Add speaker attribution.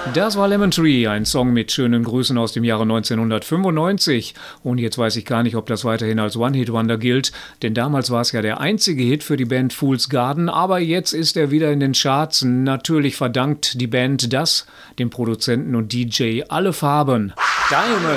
Speaker 1: Das war Lemon Tree, ein Song mit schönen Grüßen aus dem Jahre 1995. Und jetzt weiß ich gar nicht, ob das weiterhin als One-Hit-Wonder gilt, denn damals war es ja der einzige Hit für die Band Fool's Garden, aber jetzt ist er wieder in den Charts. Natürlich verdankt die Band das dem Produzenten und DJ Alle Farben. Diamond.